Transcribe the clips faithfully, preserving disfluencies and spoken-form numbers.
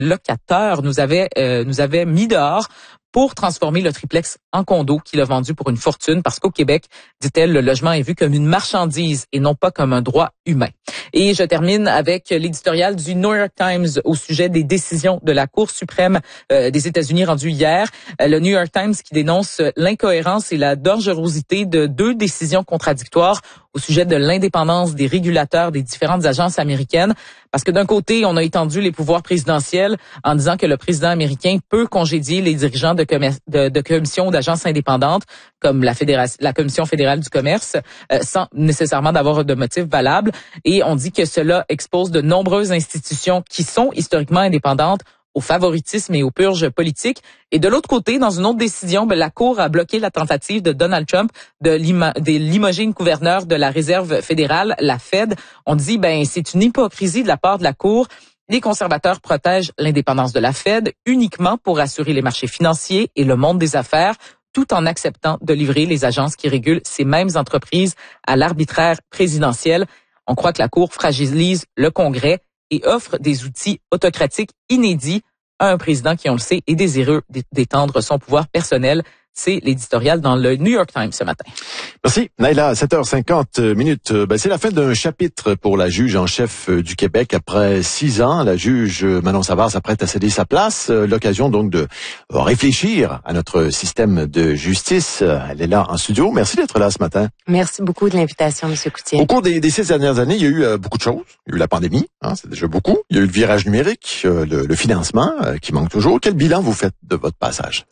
locateur nous avait euh, nous avait mis dehors pour transformer le triplex en condo qu'il a vendu pour une fortune parce qu'au Québec, dit-elle, le logement est vu comme une marchandise et non pas comme un droit humain. Et je termine avec l'éditorial du New York Times au sujet des décisions de la Cour suprême euh, des États-Unis rendues hier. Euh, le New York Times qui dénonce l'incohérence et la dangerosité de deux décisions contradictoires au sujet de l'indépendance des régulateurs des différentes agences américaines. Parce que d'un côté, on a étendu les pouvoirs présidentiels en disant que le président américain peut congédier les dirigeants de, commer- de, de commissions ou d'agences indépendantes, comme la, fédération, la Commission fédérale du commerce, euh, sans nécessairement d'avoir de motif valable. Et on dit que cela expose de nombreuses institutions qui sont historiquement indépendantes au favoritisme et aux purges politiques. Et de l'autre côté, dans une autre décision, ben, la Cour a bloqué la tentative de Donald Trump de, lima, de limoger une gouverneure de la Réserve fédérale, la Fed. On dit, ben, c'est une hypocrisie de la part de la Cour. Les conservateurs protègent l'indépendance de la Fed uniquement pour assurer les marchés financiers et le monde des affaires, tout en acceptant de livrer les agences qui régulent ces mêmes entreprises à l'arbitraire présidentiel. On croit que la Cour fragilise le Congrès et offre des outils autocratiques inédits à un président qui, on le sait, est désireux d'étendre son pouvoir personnel. C'est l'éditorial dans le New York Times ce matin. Merci. Naïla, sept heures cinquante minutes. Ben, c'est la fin d'un chapitre pour la juge en chef du Québec. Après six ans, la juge Manon Savard s'apprête à céder sa place. L'occasion donc de réfléchir à notre système de justice. Elle est là en studio. Merci d'être là ce matin. Merci beaucoup de l'invitation, M. Coutier. Au cours des, des six dernières années, il y a eu euh, beaucoup de choses. Il y a eu la pandémie, hein, c'est déjà beaucoup. Il y a eu le virage numérique, euh, le, le financement euh, qui manque toujours. Quel bilan vous faites de votre passage?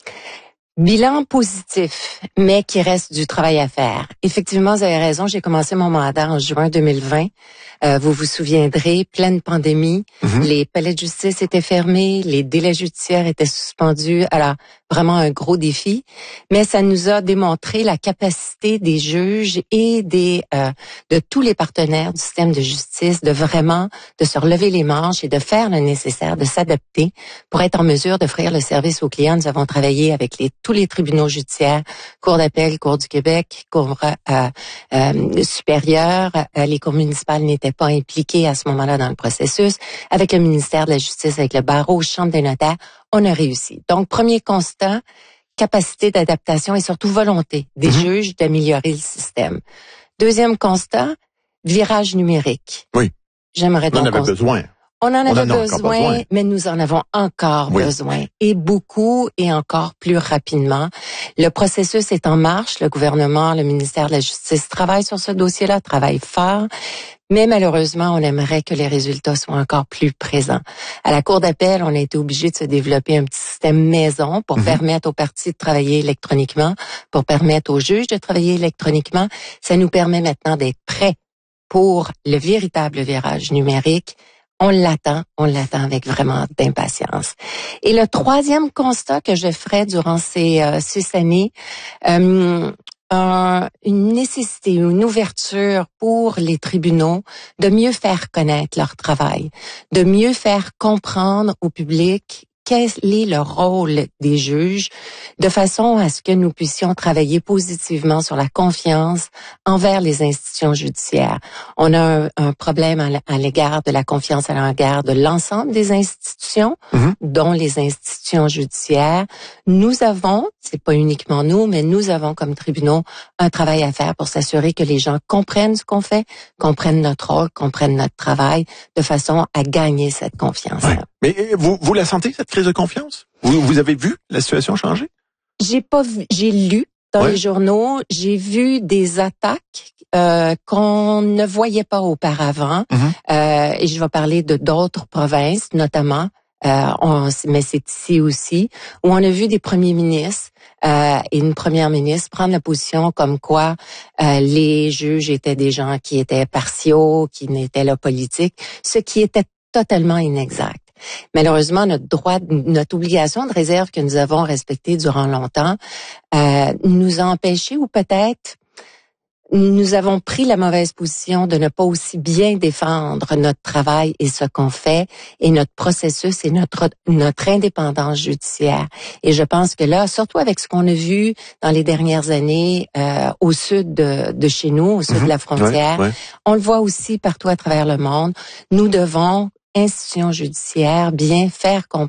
Bilan positif, mais qui reste du travail à faire. Effectivement, vous avez raison, j'ai commencé mon mandat en juin deux mille vingt. Euh, vous vous souviendrez, pleine pandémie, mm-hmm. Les palais de justice étaient fermés, les délais judiciaires étaient suspendus. Alors, vraiment un gros défi. Mais ça nous a démontré la capacité des juges et des euh, de tous les partenaires du système de justice de vraiment de se relever les manches et de faire le nécessaire, de s'adapter pour être en mesure d'offrir le service aux clients. Nous avons travaillé avec les tous les tribunaux judiciaires, Cour d'appel, Cour du Québec, Cour euh, euh, supérieure. Euh, les cours municipales n'étaient pas impliquées à ce moment-là dans le processus. Avec le ministère de la Justice, avec le barreau, Chambre des notaires, on a réussi. Donc, premier constat, capacité d'adaptation et surtout volonté des mmh. juges d'améliorer le système. Deuxième constat, virage numérique. Oui. J'aimerais donc... On en avait besoin. On en avait on en besoin, besoin, mais nous en avons encore oui. besoin. Et beaucoup et encore plus rapidement. Le processus est en marche. Le gouvernement, le ministère de la Justice travaille sur ce dossier-là, travaille fort. Mais malheureusement, on aimerait que les résultats soient encore plus présents. À la Cour d'appel, on a été obligé de se développer un petit système maison pour mm-hmm. permettre aux parties de travailler électroniquement, pour permettre aux juges de travailler électroniquement. Ça nous permet maintenant d'être prêts pour le véritable virage numérique. On l'attend, on l'attend avec vraiment d'impatience. Et le troisième constat que je ferai durant ces euh, six années, euh, un, une nécessité, une ouverture pour les tribunaux de mieux faire connaître leur travail, de mieux faire comprendre au public quel est le rôle des juges, de façon à ce que nous puissions travailler positivement sur la confiance envers les institutions judiciaires. On a un, un problème à l'égard de la confiance à l'égard de l'ensemble des institutions, mmh. dont les institutions judiciaires. Nous avons, c'est pas uniquement nous, mais nous avons comme tribunaux un travail à faire pour s'assurer que les gens comprennent ce qu'on fait, comprennent notre rôle, comprennent notre travail, de façon à gagner cette confiance-là. Ouais. Mais vous, vous la sentez, cette crise de confiance? Vous, vous avez vu la situation changer? J'ai pas vu, j'ai lu dans ouais. les journaux, j'ai vu des attaques euh, qu'on ne voyait pas auparavant. Mm-hmm. Euh, et je vais parler de d'autres provinces, notamment, euh, on, mais c'est ici aussi, où on a vu des premiers ministres euh, et une première ministre prendre la position comme quoi euh, les juges étaient des gens qui étaient partiaux, qui n'étaient là politiques, ce qui était totalement inexact. Malheureusement, notre droit, notre obligation de réserve que nous avons respectée durant longtemps euh, nous a empêchés, ou peut-être nous avons pris la mauvaise position de ne pas aussi bien défendre notre travail et ce qu'on fait et notre processus et notre notre indépendance judiciaire. Et je pense que là, surtout avec ce qu'on a vu dans les dernières années euh, au sud de, de chez nous, au sud mmh, de la frontière, ouais, ouais. on le voit aussi partout à travers le monde, nous devons institution judiciaire, bien faire comprendre